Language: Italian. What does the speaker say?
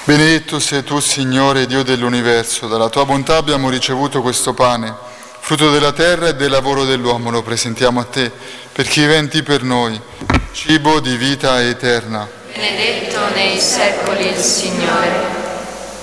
Benedetto sei tu, Signore, Dio dell'universo, dalla tua bontà abbiamo ricevuto questo pane, frutto della terra e del lavoro dell'uomo, lo presentiamo a te, perché diventi per noi cibo di vita eterna. Benedetto nei secoli il Signore.